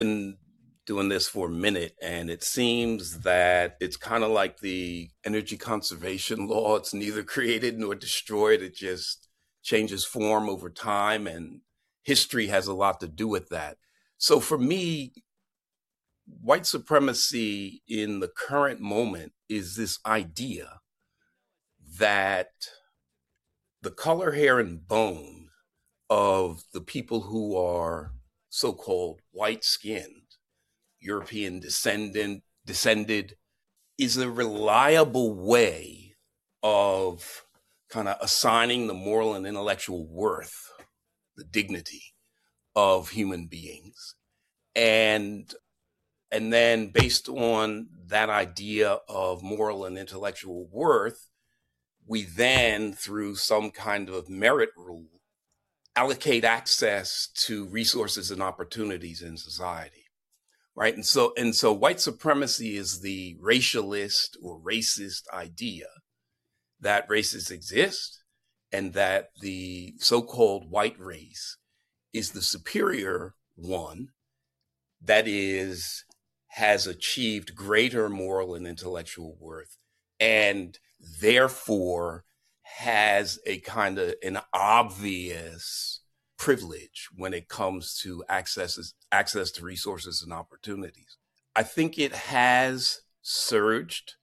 Been doing this for a minute, and it seems that it's kind of like the energy conservation law. It's neither created nor destroyed. It just changes form over time, and history has a lot to do with that. So for me, white supremacy in the current moment is this idea that the color, hair, and bone of the people who are so-called white skinned, European descended is a reliable way of kind of assigning the moral and intellectual worth, the dignity of human beings. And and then based on that idea of moral and intellectual worth, we then, through some kind of merit rule, allocate access to resources and opportunities in society. Right. And so white supremacy is the racialist or racist idea that races exist and that the so-called white race is the superior one that has achieved greater moral and intellectual worth, and therefore has a kind of an obvious privilege when it comes to access to resources and opportunities. I think it has surged.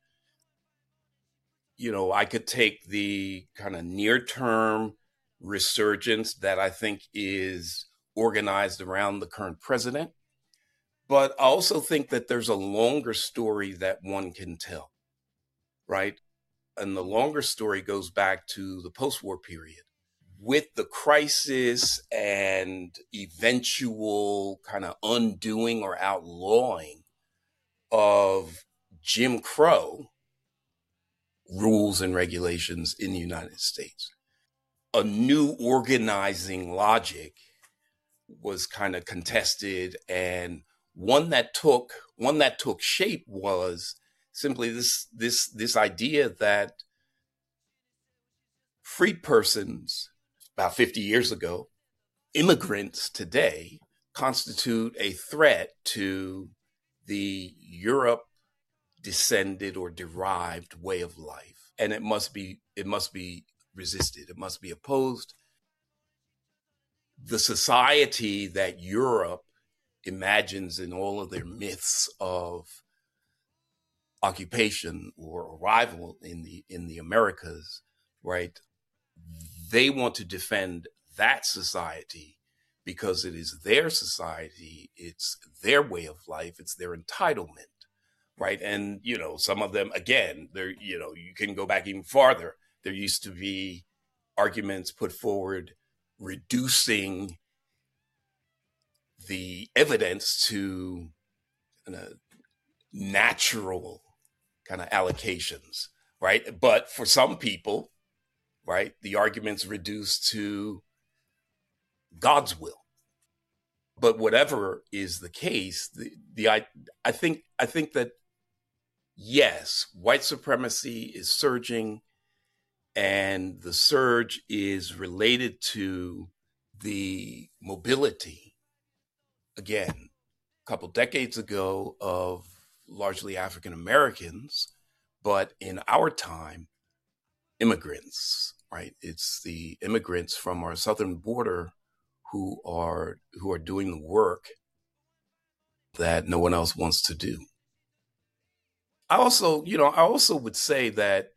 I could take the kind of near term resurgence that I think is organized around the current president. But I also think that there's a longer story that one can tell, right? And the longer story goes back to the post-war period. With the crisis and eventual kind of undoing or outlawing of Jim Crow rules and regulations in the United States, a new organizing logic was kind of contested, and one that took shape was simply this idea that freed persons about 50 years ago, immigrants today, constitute a threat to the Europe descended or derived way of life, and it must be resisted. It must be opposed. The society that Europe imagines in all of their myths of occupation or arrival in the Americas, right? They want to defend that society because it is their society, it's their way of life, it's their entitlement, right? And some of them, again, you can go back even farther. There used to be arguments put forward reducing the evidence to natural kind of allocations, right? But for some people, right, the argument's reduced to God's will. But whatever is the case, I think that yes, white supremacy is surging, and the surge is related to the mobility, again, a couple decades ago, of largely African Americans, but in our time, immigrants, right? It's the immigrants from our southern border who are doing the work that no one else wants to do. I also would say that,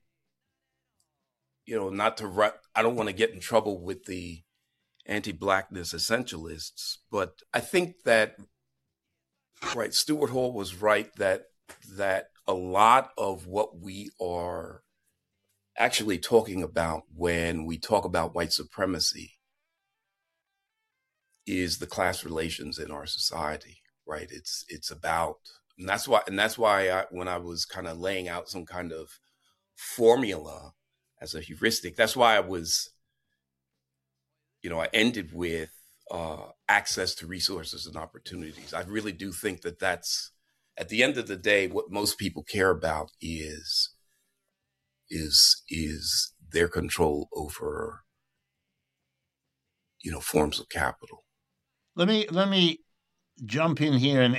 I don't want to get in trouble with the anti-blackness essentialists, but I think that, right, Stuart Hall was right that a lot of what we are actually talking about when we talk about white supremacy is the class relations in our society, right? It's about, and that's why when I was kind of laying out some kind of formula as a heuristic, that's why I ended with access to resources and opportunities. I really do think that that's, at the end of the day, what most people care about is their control over, forms of capital. Let me jump in here and